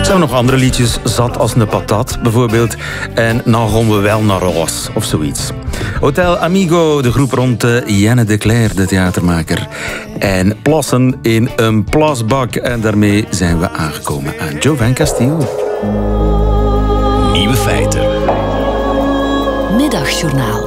Zo nog andere liedjes, Zat als een patat bijvoorbeeld. En Nou gaan we wel naar huis, of zoiets. Hotel Amigo, de groep rond Janne de Cler, de theatermaker. En plassen in een plasbak. En daarmee zijn we aangekomen aan Jovan Castile. Nieuwe feiten. Middagjournaal.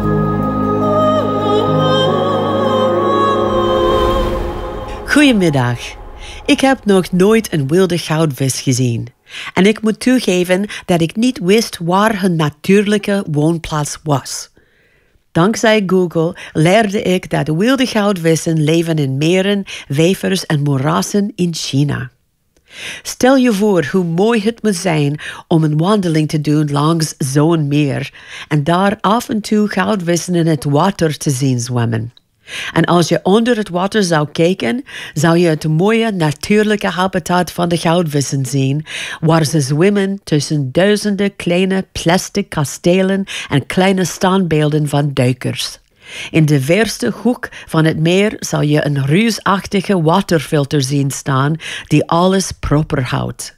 Goedemiddag. Ik heb nog nooit een wilde goudvis gezien. En ik moet toegeven dat ik niet wist waar hun natuurlijke woonplaats was. Dankzij Google leerde ik dat wilde goudvissen leven in meren, vijvers en moerassen in China. Stel je voor hoe mooi het moet zijn om een wandeling te doen langs zo'n meer en daar af en toe goudvissen in het water te zien zwemmen. En als je onder het water zou kijken, zou je het mooie natuurlijke habitat van de goudvissen zien, waar ze zwemmen tussen duizenden kleine plastic kastelen en kleine standbeelden van duikers. In de verste hoek van het meer zal je een reusachtige waterfilter zien staan die alles proper houdt.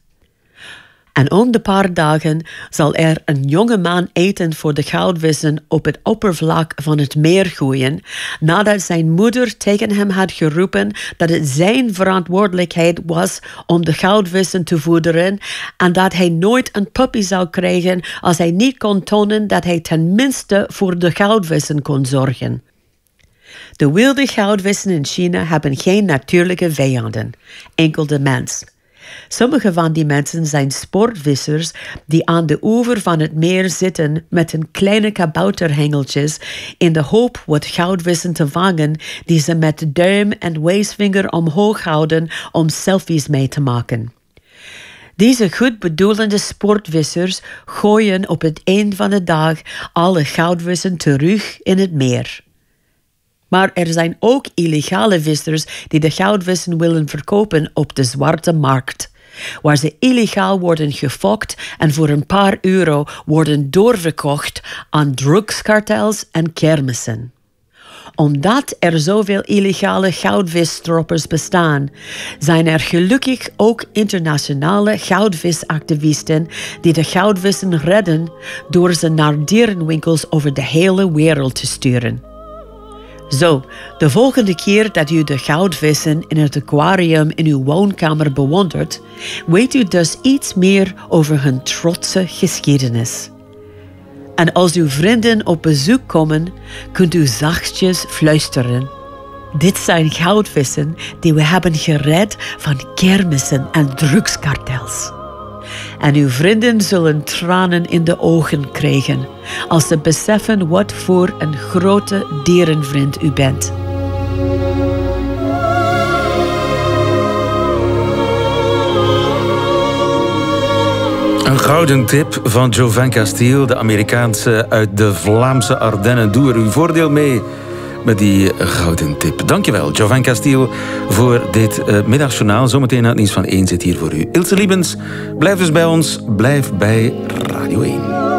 En om de paar dagen zal er een jonge man eten voor de goudvissen op het oppervlak van het meer gooien, nadat zijn moeder tegen hem had geroepen dat het zijn verantwoordelijkheid was om de goudvissen te voederen en dat hij nooit een puppy zou krijgen als hij niet kon tonen dat hij tenminste voor de goudvissen kon zorgen. De wilde goudvissen in China hebben geen natuurlijke vijanden, enkel de mens. Sommige van die mensen zijn sportvissers die aan de oever van het meer zitten met hun kleine kabouterhengeltjes in de hoop wat goudvissen te vangen die ze met duim en wijsvinger omhoog houden om selfies mee te maken. Deze goed bedoelende sportvissers gooien op het eind van de dag alle goudvissen terug in het meer. Maar er zijn ook illegale vissers die de goudvissen willen verkopen op de zwarte markt, waar ze illegaal worden gefokt en voor een paar euro worden doorverkocht aan drugskartels en kermissen. Omdat er zoveel illegale goudvisstroppers bestaan, zijn er gelukkig ook internationale goudvisactivisten die de goudvissen redden door ze naar dierenwinkels over de hele wereld te sturen. Zo, de volgende keer dat u de goudvissen in het aquarium in uw woonkamer bewondert, weet u dus iets meer over hun trotse geschiedenis. En als uw vrienden op bezoek komen, kunt u zachtjes fluisteren. Dit zijn goudvissen die we hebben gered van kermissen en drugskartels. En uw vrienden zullen tranen in de ogen krijgen als ze beseffen wat voor een grote dierenvriend u bent. Een gouden tip van Jovan Castile, de Amerikaanse uit de Vlaamse Ardennen. Doe er uw voordeel mee met die gouden tip. Dankjewel, Jovan Castile, voor dit middagjournaal. Zometeen na het nieuws van 1 zit hier voor u Ilse Liebens. Blijf dus bij ons, blijf bij Radio 1.